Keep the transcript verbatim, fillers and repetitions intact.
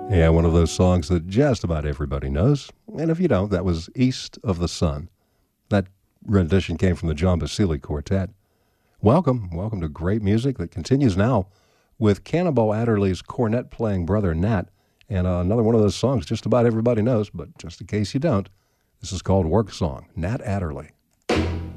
Yeah, one of those songs that just about everybody knows. And if you don't, that was East of the Sun. That rendition came from the John Basile Quartet. Welcome, welcome to great music that continues now with Cannonball Adderley's cornet-playing brother Nat, and uh, another one of those songs just about everybody knows, but just in case you don't, this is called Work Song, Nat Adderley.